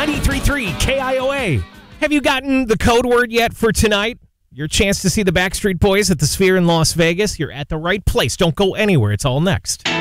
93.3 KIOA. Have you gotten the code word yet for tonight? Your chance to see the Backstreet Boys at the Sphere in Las Vegas? You're at the right place. Don't go anywhere. It's all next.